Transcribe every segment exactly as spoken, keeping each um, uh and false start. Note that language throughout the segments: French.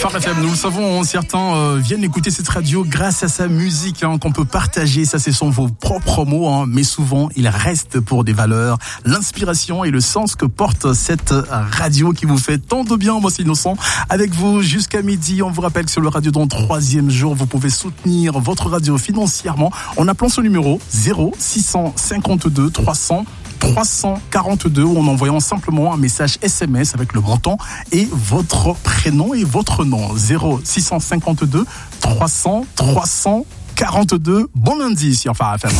Phare F M, nous le savons, certains euh, viennent écouter cette radio grâce à sa musique hein, qu'on peut partager. Ça, ce sont vos propres mots, hein, mais souvent, il reste pour des valeurs, l'inspiration et le sens que porte cette radio qui vous fait tant de bien. Moi, c'est Innocent. Avec vous jusqu'à midi, on vous rappelle que sur le Radio Don troisième jour, vous pouvez soutenir votre radio financièrement en appelant ce numéro zéro six cent cinquante-deux trois cents trois cent quarante-deux ou en envoyant simplement un message S M S avec le montant et votre prénom et votre nom. zéro six cent cinquante-deux trois cents trois cent quarante-deux. Bon lundi sur Phare F M.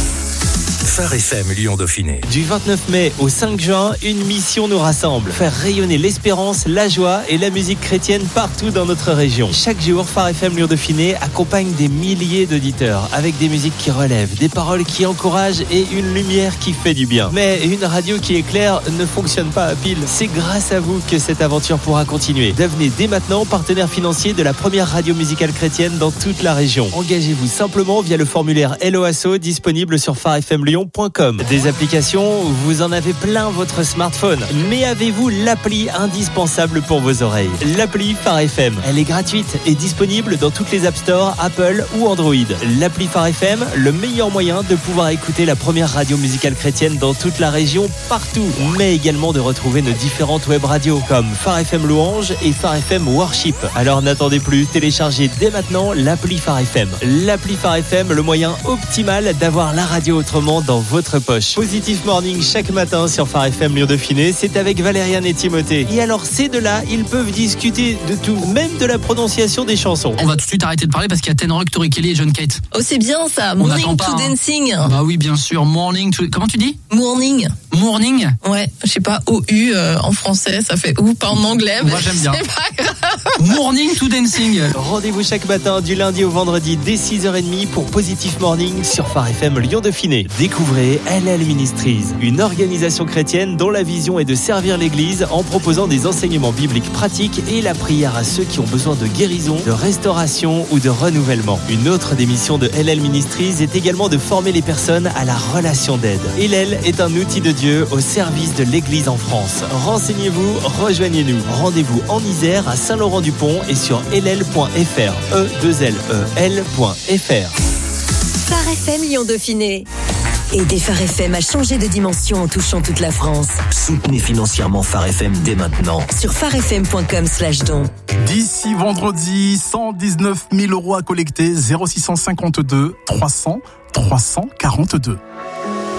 Phare F M Lyon Dauphiné. Du vingt-neuf mai au cinq juin, une mission nous rassemble. Faire rayonner l'espérance, la joie et la musique chrétienne partout dans notre région. Chaque jour, Phare F M Lyon Dauphiné accompagne des milliers d'auditeurs avec des musiques qui relèvent, des paroles qui encouragent et une lumière qui fait du bien. Mais une radio qui éclaire ne fonctionne pas à pile. C'est grâce à vous que cette aventure pourra continuer. Devenez dès maintenant partenaire financier de la première radio musicale chrétienne dans toute la région. Engagez-vous simplement via le formulaire Hello Asso disponible sur phare f m lyon point com. Des applications, vous en avez plein votre smartphone. Mais avez-vous l'appli indispensable pour vos oreilles? L'appli Phare F M. Elle est gratuite et disponible dans toutes les App Store, Apple ou Android. L'appli Phare F M, le meilleur moyen de pouvoir écouter la première radio musicale chrétienne dans toute la région, partout. Mais également de retrouver nos différentes web radios comme Phare F M Louange et Phare F M Worship. Alors n'attendez plus, téléchargez dès maintenant l'appli Phare F M. L'appli Phare F M, le moyen optimal d'avoir la radio autrement dans votre poche. Positive Morning chaque matin sur Phare F M Lyon Dauphiné, c'est avec Valériane et Timothée. Et alors ces deux-là, ils peuvent discuter de tout, même de la prononciation des chansons. On va tout de suite arrêter de parler parce qu'il y a Ten Rock, Tori Kelly et John Kate. Oh c'est bien ça, On Morning pas, to hein. Dancing. Bah oui bien sûr, Morning to... Comment tu dis? Morning. Morning. Ouais, je sais pas, O U euh, en français, ça fait ou pas en anglais. Moi j'aime bien. C'est pas grave. Morning to Dancing. Rendez-vous chaque matin du lundi au vendredi dès six heures trente pour Positive Morning sur Phare F M Lyon Dauphiné. Découvrez L L Ministries, une organisation chrétienne dont la vision est de servir l'Église en proposant des enseignements bibliques pratiques et la prière à ceux qui ont besoin de guérison, de restauration ou de renouvellement. Une autre des missions de L L Ministries est également de former les personnes à la relation d'aide. L L est un outil de Dieu au service de l'Église en France. Renseignez-vous, rejoignez-nous. Rendez-vous en Isère à Saint-Laurent-du-Pont et sur l l point f r. e deux l e l point f r. Phare F M Lyon Dauphiné. Aidez Phare F M à changer de dimension en touchant toute la France. Soutenez financièrement Phare F M dès maintenant. Sur phare f m point com slash don. D'ici vendredi, cent dix-neuf mille euros à collecter, zéro six cent cinquante-deux trois cents trois cent quarante-deux.